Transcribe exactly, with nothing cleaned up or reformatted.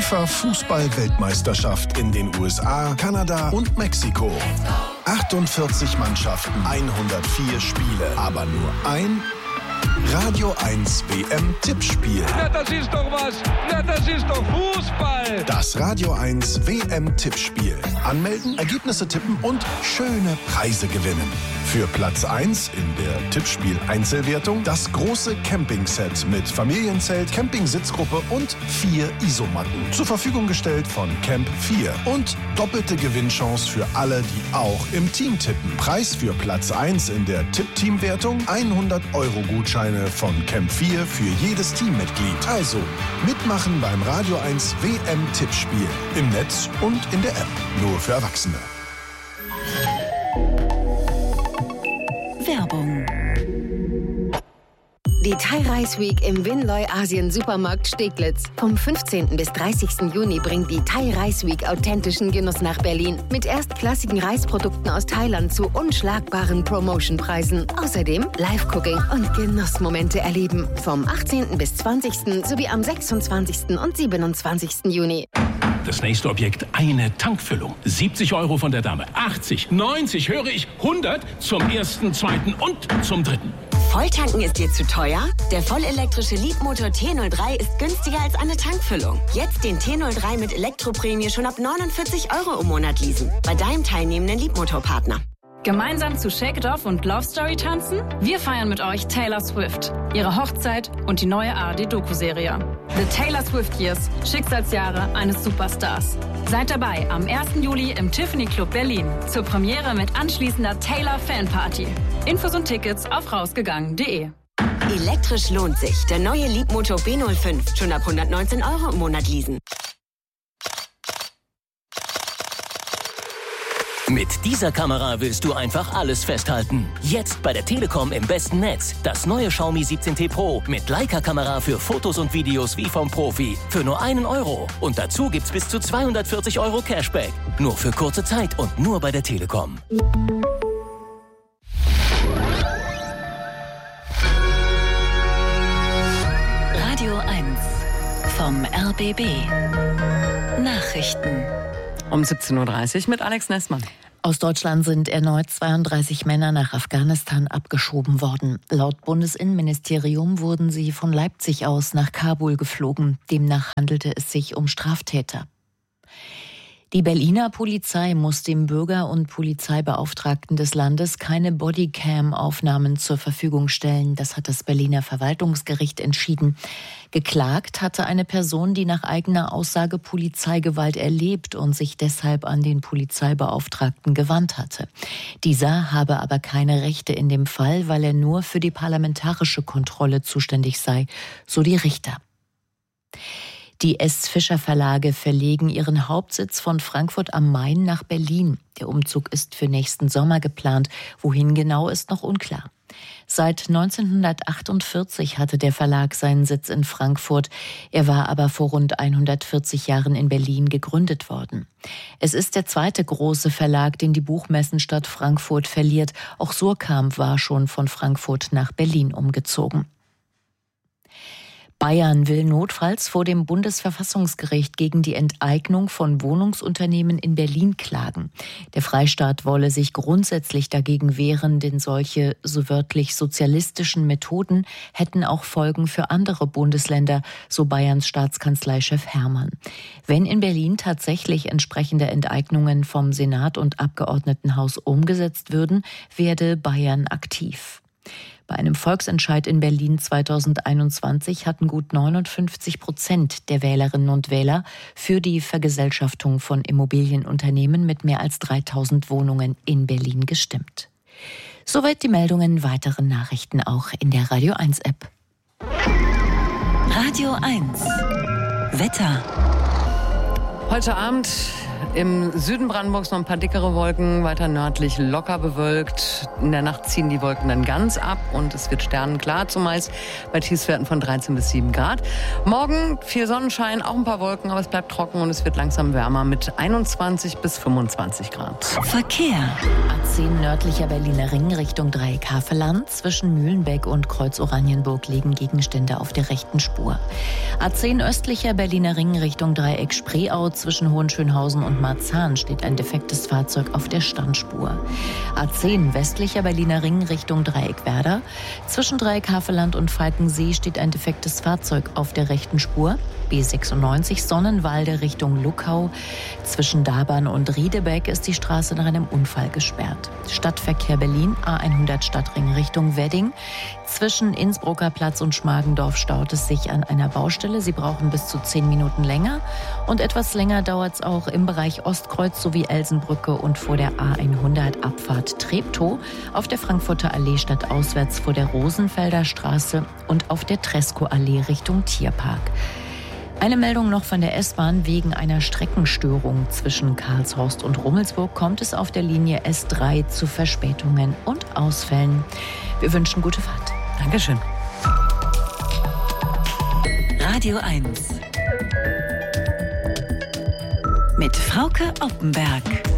FIFA-Fußball-Weltmeisterschaft in den U S A, Kanada und Mexiko. achtundvierzig Mannschaften, hundertvier Spiele, aber nur ein Radio eins W M-Tippspiel. Na, das ist doch was. Na, das ist doch Fußball. Das Radio eins W M-Tippspiel. Anmelden, Ergebnisse tippen und schöne Preise gewinnen. Für Platz eins in der Tippspiel-Einzelwertung das große Campingset mit Familienzelt, Campingsitzgruppe und vier Isomatten. Zur Verfügung gestellt von Camp vier. Und doppelte Gewinnchance für alle, die auch im Team tippen. Preis für Platz eins in der Tipp-Team-Wertung hundert Euro Gutscheine von Camp vier für jedes Teammitglied. Also mitmachen beim Radio eins W M-Tippspiel. Im Netz und in der App. Nur für Erwachsene. Werbung. Die Thai Rice Week im Winloy Asien Supermarkt Steglitz. Vom fünfzehnten bis dreißigsten Juni bringt die Thai Rice Week authentischen Genuss nach Berlin. Mit erstklassigen Reisprodukten aus Thailand zu unschlagbaren Promotionpreisen. Außerdem Live-Cooking und Genussmomente erleben. Vom achtzehnten bis zwanzigsten sowie am sechsundzwanzigsten und siebenundzwanzigsten Juni. Das nächste Objekt, eine Tankfüllung. siebzig Euro von der Dame. achtzig, neunzig, höre ich, hundert zum ersten, zweiten und zum dritten. Volltanken ist dir zu teuer? Der vollelektrische Leapmotor T null drei ist günstiger als eine Tankfüllung. Jetzt den T null drei mit Elektroprämie schon ab neunundvierzig Euro im Monat leasen. Bei deinem teilnehmenden Leapmotor-Partner. Gemeinsam zu Shake It Off und Love Story tanzen? Wir feiern mit euch Taylor Swift, ihre Hochzeit und die neue A R D-Doku-Serie. The Taylor Swift Years, Schicksalsjahre eines Superstars. Seid dabei am ersten Juli im Tiffany Club Berlin zur Premiere mit anschließender Taylor Fanparty. Infos und Tickets auf rausgegangen punkt de. Elektrisch lohnt sich. Der neue Leapmotor B null fünf. Schon ab hundertneunzehn Euro im Monat leasen. Mit dieser Kamera willst du einfach alles festhalten. Jetzt bei der Telekom im besten Netz. Das neue Xiaomi siebzehn T Pro mit Leica-Kamera für Fotos und Videos wie vom Profi. Für nur einen Euro. Und dazu gibt's bis zu zweihundertvierzig Euro Cashback. Nur für kurze Zeit und nur bei der Telekom. Radio eins vom R B B. Nachrichten. Um siebzehn Uhr dreißig mit Alex Nessmann. Aus Deutschland sind erneut zweiunddreißig Männer nach Afghanistan abgeschoben worden. Laut Bundesinnenministerium wurden sie von Leipzig aus nach Kabul geflogen. Demnach handelte es sich um Straftäter. Die Berliner Polizei muss dem Bürger- und Polizeibeauftragten des Landes keine Bodycam-Aufnahmen zur Verfügung stellen. Das hat das Berliner Verwaltungsgericht entschieden. Geklagt hatte eine Person, die nach eigener Aussage Polizeigewalt erlebt und sich deshalb an den Polizeibeauftragten gewandt hatte. Dieser habe aber keine Rechte in dem Fall, weil er nur für die parlamentarische Kontrolle zuständig sei, so die Richter. Die S. Fischer Verlage verlegen ihren Hauptsitz von Frankfurt am Main nach Berlin. Der Umzug ist für nächsten Sommer geplant. Wohin genau, ist noch unklar. Seit neunzehnhundertachtundvierzig hatte der Verlag seinen Sitz in Frankfurt. Er war aber vor rund hundertvierzig Jahren in Berlin gegründet worden. Es ist der zweite große Verlag, den die Buchmessenstadt Frankfurt verliert. Auch Suhrkamp war schon von Frankfurt nach Berlin umgezogen. Bayern will notfalls vor dem Bundesverfassungsgericht gegen die Enteignung von Wohnungsunternehmen in Berlin klagen. Der Freistaat wolle sich grundsätzlich dagegen wehren, denn solche so wörtlich sozialistischen Methoden hätten auch Folgen für andere Bundesländer, so Bayerns Staatskanzleichef Hermann. Wenn in Berlin tatsächlich entsprechende Enteignungen vom Senat und Abgeordnetenhaus umgesetzt würden, werde Bayern aktiv. Bei einem Volksentscheid in Berlin zweitausendeinundzwanzig hatten gut neunundfünfzig Prozent der Wählerinnen und Wähler für die Vergesellschaftung von Immobilienunternehmen mit mehr als dreitausend Wohnungen in Berlin gestimmt. Soweit die Meldungen, weitere Nachrichten auch in der Radio eins App. Radio eins Wetter. Heute Abend Im Süden Brandenburgs noch ein paar dickere Wolken, weiter nördlich locker bewölkt. In der Nacht ziehen die Wolken dann ganz ab und es wird sternenklar zumeist bei Tiefstwerten von dreizehn bis sieben Grad. Morgen viel Sonnenschein, auch ein paar Wolken, aber es bleibt trocken und es wird langsam wärmer mit einundzwanzig bis fünfundzwanzig Grad. Verkehr. A zehn nördlicher Berliner Ring Richtung Dreieck Havelland. Zwischen Mühlenbeck und Kreuz Oranienburg liegen Gegenstände auf der rechten Spur. A zehn östlicher Berliner Ring Richtung Dreieck Spreeau. Zwischen Hohenschönhausen und Marzahn steht ein defektes Fahrzeug auf der Standspur. A zehn westlicher Berliner Ring Richtung Dreieck Werder. Zwischen Dreieck Havelland und Falkensee steht ein defektes Fahrzeug auf der rechten Spur. B sechsundneunzig Sonnenwalde Richtung Luckau. Zwischen Darbern und Riedebeck ist die Straße nach einem Unfall gesperrt. Stadtverkehr Berlin, A hundert Stadtring Richtung Wedding. Zwischen Innsbrucker Platz und Schmargendorf staut es sich an einer Baustelle. Sie brauchen bis zu zehn Minuten länger. Und etwas länger dauert es auch im Bereich Ostkreuz sowie Elsenbrücke und vor der A hundert Abfahrt Treptow, auf der Frankfurter Allee stadtauswärts vor der Rosenfelder Straße und auf der Tresco-Allee Richtung Tierpark. Eine Meldung noch von der S-Bahn. Wegen einer Streckenstörung zwischen Karlshorst und Rummelsburg kommt es auf der Linie S drei zu Verspätungen und Ausfällen. Wir wünschen gute Fahrt. Dankeschön. Radio eins mit Frauke Oppenberg.